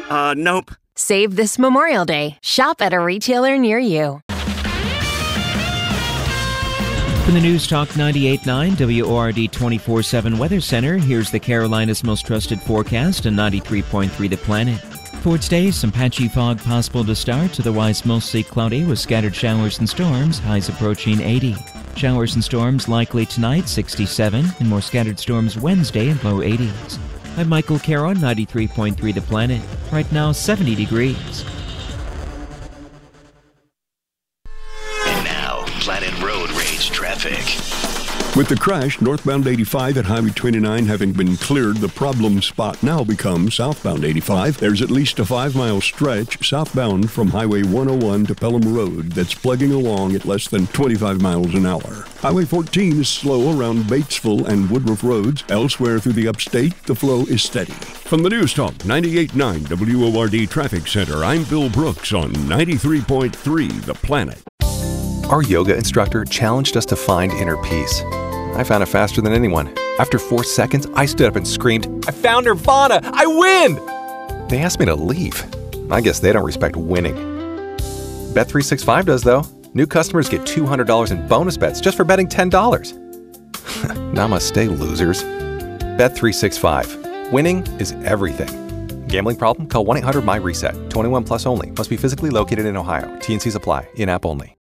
Nope. Save this Memorial Day. Shop at a retailer near you. From the News Talk 98.9 WORD 24/7 Weather Center, here's the Carolinas' most trusted forecast and 93.3 The Planet. For today, some patchy fog possible to start, otherwise mostly cloudy with scattered showers and storms, highs approaching 80. Showers and storms likely tonight, 67, and more scattered storms Wednesday in low 80s. I'm Michael Caro, 93.3 The Planet. Right now, 70 degrees. And now, Planet Road Rage traffic. With the crash, northbound 85 at Highway 29 having been cleared, the problem spot now becomes southbound 85. There's at least a 5-mile stretch southbound from Highway 101 to Pelham Road that's plugging along at less than 25 miles an hour. Highway 14 is slow around Batesville and Woodruff Roads. Elsewhere through the upstate, the flow is steady. From the News Talk 98.9 WORD Traffic Center, I'm Bill Brooks on 93.3 The Planet. Our yoga instructor challenged us to find inner peace. I found it faster than anyone. After 4 seconds, I stood up and screamed, "I found Nirvana! I win!" They asked me to leave. I guess they don't respect winning. Bet365 does, though. New customers get $200 in bonus bets just for betting $10. Namaste, losers. Bet365. Winning is everything. Gambling problem? Call 1-800-MY-RESET. 21 plus only. Must be physically located in Ohio. T&Cs apply. In-app only.